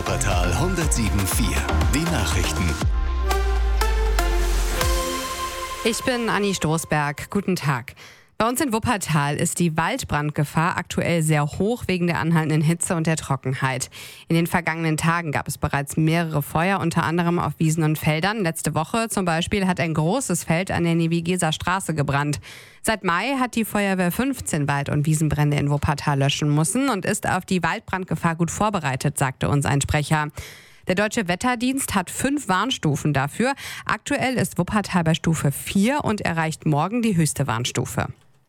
Wuppertal 107,4. Die Nachrichten. Ich bin Anni Stoßberg. Guten Tag. Bei uns in Wuppertal ist die Waldbrandgefahr aktuell sehr hoch wegen der anhaltenden Hitze und der Trockenheit. In den vergangenen Tagen gab es bereits mehrere Feuer, unter anderem auf Wiesen und Feldern. Letzte Woche zum Beispiel hat ein großes Feld an der Nevigeser Straße gebrannt. Seit Mai hat die Feuerwehr 15 Wald- und Wiesenbrände in Wuppertal löschen müssen und ist auf die Waldbrandgefahr gut vorbereitet, sagte uns ein Sprecher. Der Deutsche Wetterdienst hat 5 Warnstufen dafür. Aktuell ist Wuppertal bei Stufe 4 und erreicht morgen die höchste Warnstufe.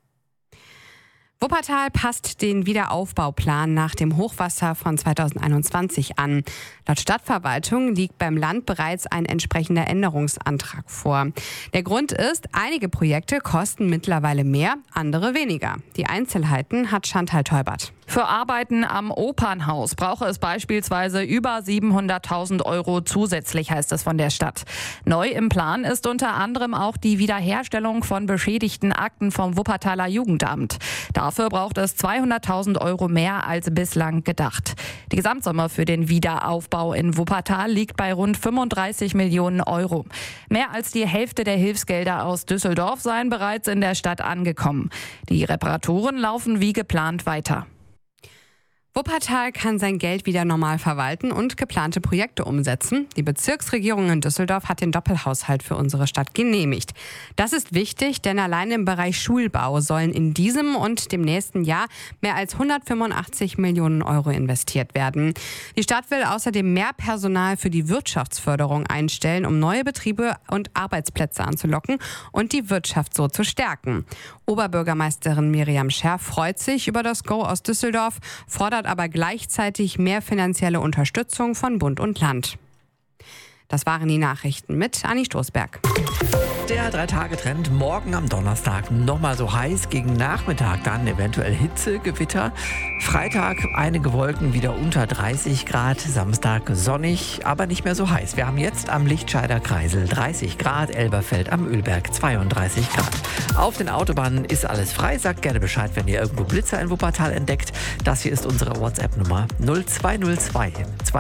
Wuppertal passt den Wiederaufbauplan nach dem Hochwasser von 2021 an. Laut Stadtverwaltung liegt beim Land bereits ein entsprechender Änderungsantrag vor. Der Grund ist, einige Projekte kosten mittlerweile mehr, andere weniger. Die Einzelheiten hat Chantal Teubert. Für Arbeiten am Opernhaus brauche es beispielsweise über 700.000 € zusätzlich, heißt es von der Stadt. Neu im Plan ist unter anderem auch die Wiederherstellung von beschädigten Akten vom Wuppertaler Jugendamt. Dafür braucht es 200.000 € mehr als bislang gedacht. Die Gesamtsumme für den Wiederaufbau in Wuppertal liegt bei rund 35 Millionen €. Mehr als die Hälfte der Hilfsgelder aus Düsseldorf seien bereits in der Stadt angekommen. Die Reparaturen laufen wie geplant weiter. Wuppertal kann sein Geld wieder normal verwalten und geplante Projekte umsetzen. Die Bezirksregierung in Düsseldorf hat den Doppelhaushalt für unsere Stadt genehmigt. Das ist wichtig, denn allein im Bereich Schulbau sollen in diesem und dem nächsten Jahr mehr als 185 Millionen € investiert werden. Die Stadt will außerdem mehr Personal für die Wirtschaftsförderung einstellen, um neue Betriebe und Arbeitsplätze anzulocken und die Wirtschaft so zu stärken. Oberbürgermeisterin Miriam Scherf freut sich über das Go aus Düsseldorf, fordert aber gleichzeitig mehr finanzielle Unterstützung von Bund und Land. Das waren die Nachrichten mit Anni Stoßberg. Der 3-Tage-Trend morgen am Donnerstag nochmal so heiß, gegen Nachmittag dann eventuell Hitze, Gewitter. Freitag einige Wolken wieder unter 30 Grad, Samstag sonnig, aber nicht mehr so heiß. Wir haben jetzt am Lichtscheider Kreisel 30 Grad, Elberfeld am Ölberg 32 Grad. Auf den Autobahnen ist alles frei, sagt gerne Bescheid, wenn ihr irgendwo Blitzer in Wuppertal entdeckt. Das hier ist unsere WhatsApp-Nummer 0202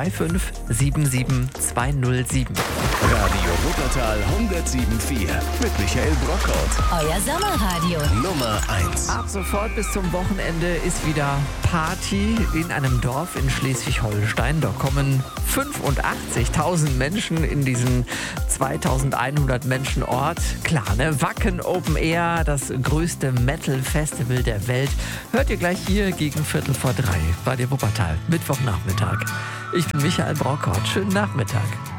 2577 207. Radio Wuppertal 107,4 mit Michael Brockhaut. Euer Sommerradio. Nummer 1. Ab sofort bis zum Wochenende ist wieder Party in einem Dorf in Schleswig-Holstein. Da kommen 85.000 Menschen in diesen 2.100 Menschen Ort. Klar, ne? Wacken Open Air, das größte Metal-Festival der Welt. Hört ihr gleich hier gegen 2:45 bei dir Wuppertal, Mittwochnachmittag. Ich bin Michael Brockhaut. Schönen Nachmittag.